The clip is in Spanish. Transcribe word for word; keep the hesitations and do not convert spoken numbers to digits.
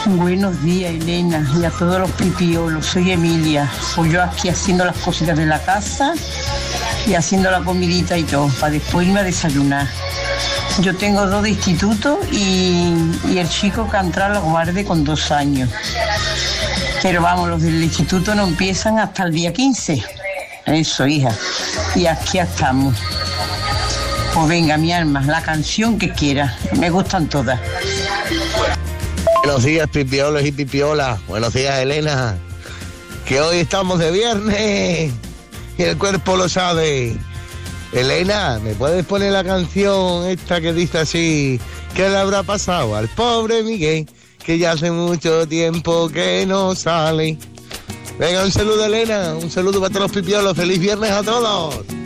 Buenos días, Elena, y a todos los pipiolos. Soy Emilia. Pues yo aquí haciendo las cositas de la casa y haciendo la comidita y todo, para después irme a desayunar. Yo tengo dos de instituto y, y el chico que ha entrado a la guardia con dos años. Pero vamos, los del instituto no empiezan hasta el día quince. Eso, hija. Y aquí estamos. Pues venga, mi alma, la canción que quiera. Me gustan todas. Buenos días, pipiolos y pipiolas. Buenos días, Elena. Que hoy estamos de viernes y el cuerpo lo sabe. Elena, ¿me puedes poner la canción esta que dice así? ¿Qué le habrá pasado al pobre Miguel? Que ya hace mucho tiempo que no sale. Venga, un saludo, Elena. Un saludo para todos los pipiolos. ¡Feliz viernes a todos!